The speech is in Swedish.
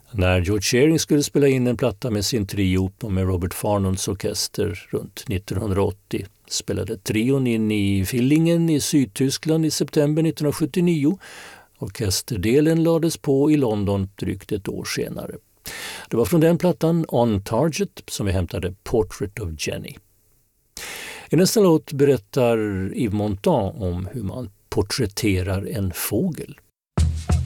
När George Shearing skulle spela in en platta med sin trio och med Robert Farnons orkester runt 1980 spelade trion in i Villingen i Sydtyskland i september 1979. Orkesterdelen lades på i London drygt ett år senare. Det var från den plattan On Target som vi hämtade Portrait of Jenny. I nästa låt berättar Yves Montand om hur man porträtterar en fågel.